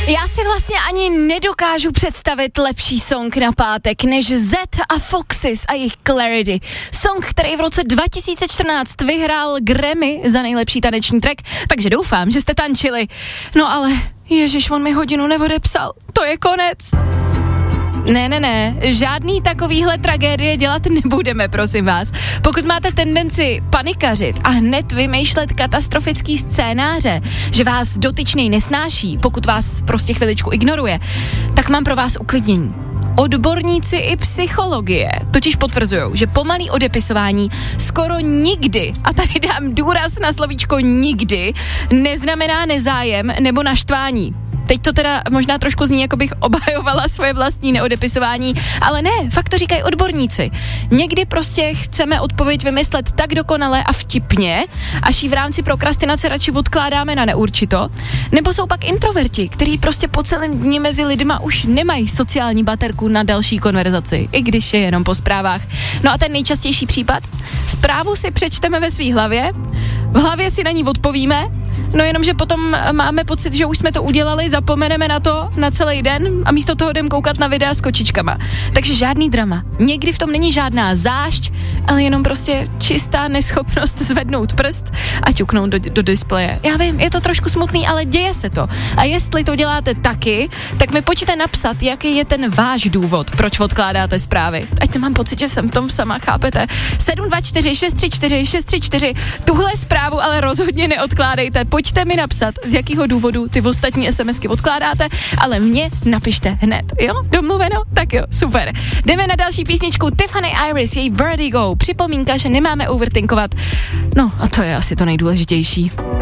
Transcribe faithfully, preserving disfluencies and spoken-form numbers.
Já si vlastně ani nedokážu představit lepší song na pátek než Z a Foxys a jejich Clarity. Song, který v roce dva tisíce čtrnáct vyhrál Grammy za nejlepší taneční track, takže doufám, že jste tančili. No ale, ježiš, on mi hodinu neodepsal, to je konec. Ne, ne, ne, žádný takovýhle tragédie dělat nebudeme, prosím vás. Pokud máte tendenci panikařit a hned vymýšlet katastrofický scénáře, že vás dotyčnej nesnáší, pokud vás prostě chviličku ignoruje, tak mám pro vás uklidnění. Odborníci i psychologie totiž potvrzujou, že pomalý odepisování skoro nikdy, a tady dám důraz na slovíčko nikdy, neznamená nezájem nebo naštvání. Teď to teda možná trošku zní, jako bych obhajovala svoje vlastní neodepisování, ale ne, fakt to říkají odborníci. Někdy prostě chceme odpověď vymyslet tak dokonale a vtipně, až ji v rámci prokrastinace radši odkládáme na neurčito, nebo jsou pak introverti, kteří prostě po celém dni mezi lidma už nemají sociální baterku na další konverzaci, i když je jenom po zprávách. No a ten nejčastější případ? Zprávu si přečteme ve svý hlavě, v hlavě si na ní odpovíme, no jenomže potom máme pocit, že už jsme to udělali, zapomeneme na to na celý den a místo toho jdem koukat na videa s kočičkama. Takže žádný drama. Někdy v tom není žádná zášť, ale jenom prostě čistá neschopnost zvednout prst a ťuknout do, do displeje. Já vím, je to trošku smutný, ale děje se to. A jestli to děláte taky, tak mi pojďte napsat, jaký je ten váš důvod, proč odkládáte zprávy. Ať nemám pocit, že jsem v tom sama, chápete? sedm dva čtyři šest tři čtyři šest tři čtyři, tuhle zprávu ale rozhodně neodkládejte. Pojďte mi napsat, z jakého důvodu ty ostatní SMSky odkládáte, ale mě napište hned, jo? Domluveno? Tak jo, super. Jdeme na další písničku Tiffany Iris, její Vertigo. Připomínka, že nemáme overthinkovat. No a to je asi to nejdůležitější.